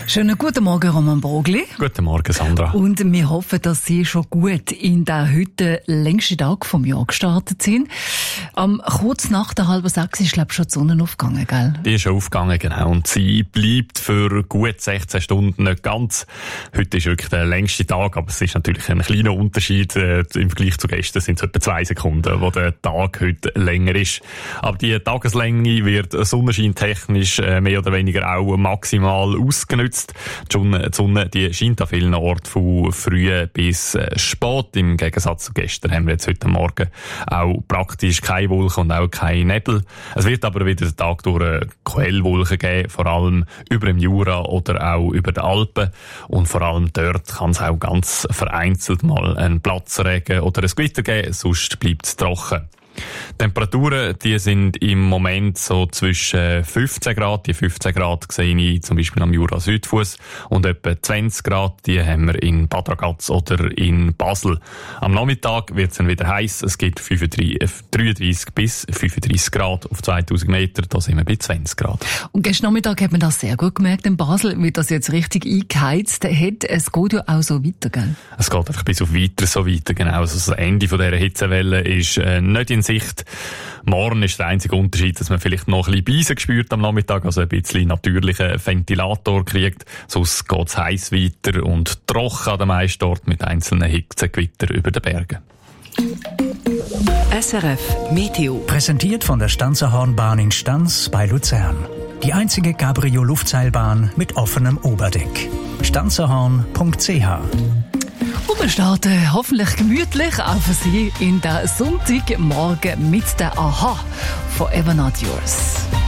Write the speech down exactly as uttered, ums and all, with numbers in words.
Schönen guten Morgen, Roman Brogli. Guten Morgen, Sandra. Und wir hoffen, dass Sie schon gut in den heute längsten Tag vom Jahr gestartet sind. Um, kurz nach der halben sechs ist, glaube ich, schon die Sonne aufgegangen, gell? Die ist schon aufgegangen, genau. Und sie bleibt für gut sechzehn Stunden nicht ganz. Heute ist wirklich der längste Tag, aber es ist natürlich ein kleiner Unterschied. Äh, Im Vergleich zu gestern sind es etwa zwei Sekunden, wo der Tag heute länger ist. Aber die Tageslänge wird sonnenscheintechnisch äh, mehr oder weniger auch maximal ausgenutzt. Die Sonne, die Sonne die scheint an vielen Orten von früh bis äh, spät. Im Gegensatz zu gestern haben wir jetzt heute Morgen auch praktisch keine Wolken und auch keine Nebel. Es wird aber wieder den Tag durch äh, Quellwolken geben, vor allem über dem Jura oder auch über den Alpen. Und vor allem dort kann es auch ganz vereinzelt mal einen Platzregen oder ein Gewitter geben, sonst bleibt es trocken. Temperaturen, die sind im Moment so zwischen fünfzehn Grad, die fünfzehn Grad sehe ich zum Beispiel am Jura Südfuss, und etwa zwanzig Grad, die haben wir in Bad Ragaz oder in Basel. Am Nachmittag wird es dann wieder heiß, es gibt dreiunddreißig bis fünfunddreißig Grad auf zweitausend Meter, da sind wir bei zwanzig Grad. Und gestern Nachmittag hat man das sehr gut gemerkt in Basel, wie das jetzt richtig eingeheizt hat. Es geht ja auch so weiter, gell? Es geht einfach bis auf weiter so weiter, genau. Also das Ende von dieser Hitzewelle ist äh, nicht in Sicht. Morgen ist der einzige Unterschied, dass man vielleicht noch ein bisschen Beisen spürt am Nachmittag, also ein bisschen natürlichen Ventilator kriegt. Sonst geht es heiß weiter und trocken an den meisten Orten mit einzelnen Hitzegewitter über den Bergen. S R F Meteo. Präsentiert von der Stanzerhornbahn in Stanz bei Luzern. Die einzige Cabrio-Luftseilbahn mit offenem Oberdeck. stanzerhorn punkt c h. Und wir starten hoffentlich gemütlich auch für Sie in den Sonntagmorgen mit der Aha von Ever Not Yours.